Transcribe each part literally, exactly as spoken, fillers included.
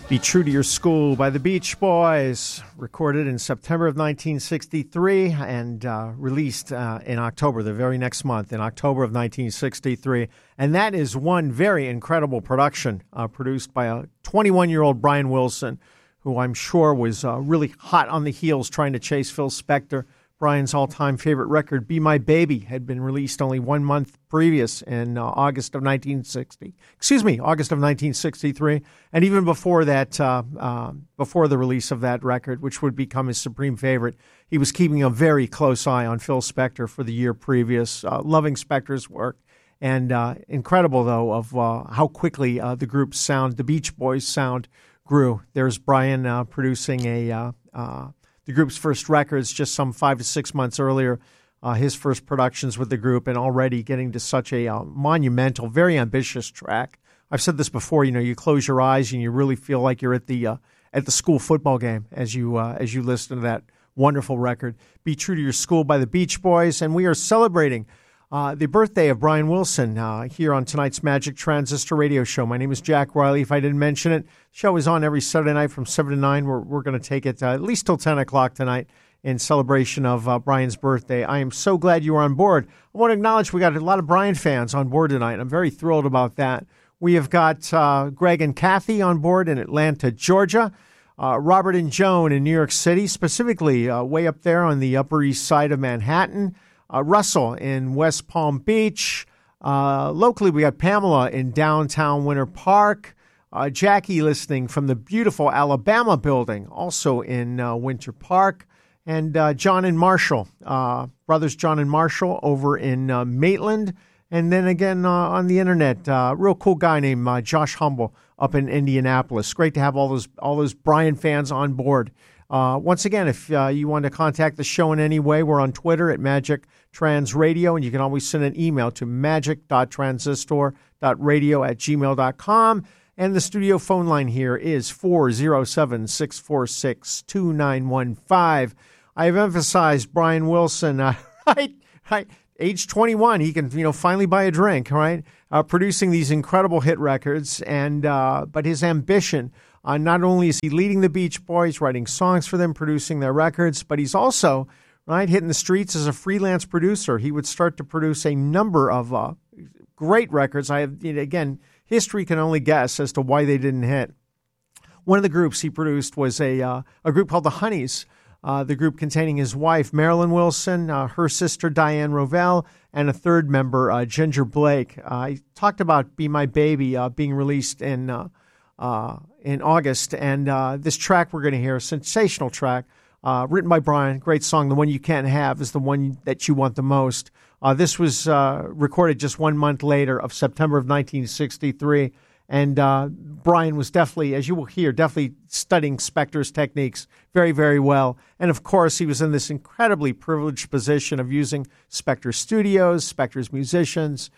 Be True to Your School by the Beach Boys, recorded in September of nineteen sixty-three and uh, released uh, in October, the very next month, in October of nineteen sixty-three. And that is one very incredible production uh, produced by a twenty-one-year-old Brian Wilson, who I'm sure was uh, really hot on the heels trying to chase Phil Spector. Brian's all-time favorite record, Be My Baby, had been released only one month previous in uh, August of nineteen sixty. Excuse me, August of nineteen sixty-three. And even before that, uh, uh, before the release of that record, which would become his supreme favorite, he was keeping a very close eye on Phil Spector for the year previous, uh, loving Spector's work. And uh, incredible, though, of uh, how quickly uh, the group's sound, the Beach Boys' sound, grew. There's Brian uh, producing a... Uh, uh, The group's first records just some five to six months earlier, uh, his first productions with the group, and already getting to such a uh, monumental, very ambitious track. I've said this before. You know, you close your eyes and you really feel like you're at the uh, at the school football game as you uh, as you listen to that wonderful record. Be True to Your School by the Beach Boys, and we are celebrating uh, the birthday of Brian Wilson uh, here on tonight's Magic Transistor Radio Show. My name is Jack Riley. If I didn't mention it, the show is on every Saturday night from seven to nine. We're, we're going to take it uh, at least till ten o'clock tonight in celebration of uh, Brian's birthday. I am so glad you are on board. I want to acknowledge we got a lot of Brian fans on board tonight. I'm very thrilled about that. We have got uh, Greg and Kathy on board in Atlanta, Georgia. Uh, Robert and Joan in New York City, specifically uh, way up there on the Upper East Side of Manhattan. Uh, Russell in West Palm Beach. Uh, locally, we got Pamela in downtown Winter Park. Uh, Jackie listening from the beautiful Alabama building, also in uh, Winter Park. And uh, John and Marshall, uh, brothers John and Marshall over in uh, Maitland. And then again uh, on the internet, uh, real cool guy named uh, Josh Humble up in Indianapolis. Great to have all those all those Brian fans on board. Uh, once again, if uh, you want to contact the show in any way, we're on Twitter at Magic Trans Radio, and you can always send an email to magic dot transistor dot radio at gmail dot com. And the studio phone line here is four oh seven, six four six, two nine one five. I have emphasized Brian Wilson, uh, right, right, age twenty-one, he can, you know, finally buy a drink, right, uh, producing these incredible hit records, and uh, but his ambition. Uh, not only is he leading the Beach Boys, writing songs for them, producing their records, but he's also, right, hitting the streets as a freelance producer. He would start to produce a number of uh, great records. I have, you know, again, history can only guess as to why they didn't hit. One of the groups he produced was a uh, a group called the Honeys, uh, the group containing his wife, Marilyn Wilson, uh, her sister, Diane Rovell, and a third member, uh, Ginger Blake. Uh, I talked about Be My Baby uh, being released in uh, uh, in August, and uh, this track we're going to hear, a sensational track, uh, written by Brian, great song, The One You Can't Have is the one that you want the most. Uh, this was uh, recorded just one month later of September of nineteen sixty-three, and uh, Brian was definitely, as you will hear, definitely studying Spector's techniques very, very well. And of course, he was in this incredibly privileged position of using Spector's studios, Spector's musicians,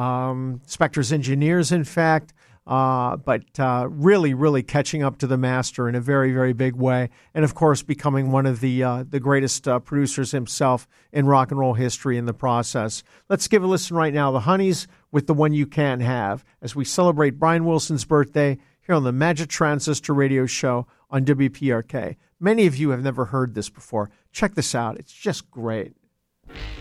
um, Spector's engineers, in fact, uh, but uh, really, really catching up to the master in a very, very big way. And of course, becoming one of the uh, the greatest uh, producers himself in rock and roll history in the process. Let's give a listen right now. The Honeys with The One You Can't Have as we celebrate Brian Wilson's birthday here on the Magic Transistor Radio Show on W P R K. Many of you have never heard this before. Check this out. It's just great.